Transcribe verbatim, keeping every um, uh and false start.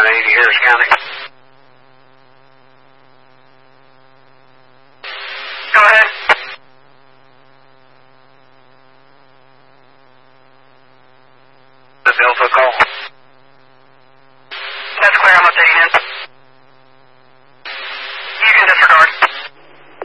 one eighty Harris County. Go ahead. The Delta call. That's clear, I'm updating it.